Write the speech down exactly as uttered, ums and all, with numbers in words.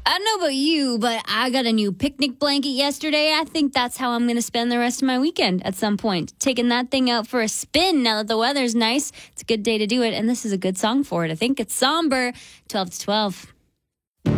I don't know about you, but I got a new picnic blanket yesterday. I think that's how I'm going to spend the rest of my weekend at some point. Taking that thing out for a spin now that the weather's nice. It's a good day to do it, and this is a good song for it. I think it's Somber, twelve to twelve.